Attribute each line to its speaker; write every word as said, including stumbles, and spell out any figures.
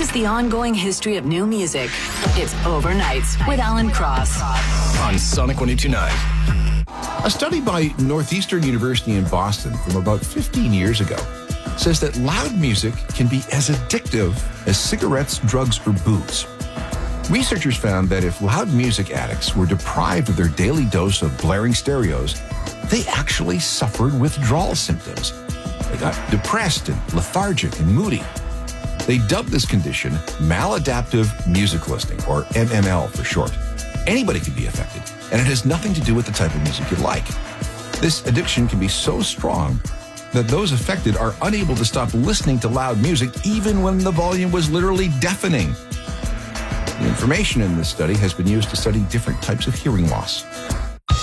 Speaker 1: It's the ongoing history of new music. It's Overnights with Alan Cross.
Speaker 2: On Sonic one oh two point nine.
Speaker 3: A study by Northeastern University in Boston from about fifteen years ago says that loud music can be as addictive as cigarettes, drugs, or booze. Researchers found that if loud music addicts were deprived of their daily dose of blaring stereos, they actually suffered withdrawal symptoms. They got depressed and lethargic and moody. They dubbed this condition maladaptive music listening, or M M L for short. Anybody can be affected, and it has nothing to do with the type of music you like. This addiction can be so strong that those affected are unable to stop listening to loud music even when the volume was literally deafening. The information in this study has been used to study different types of hearing loss.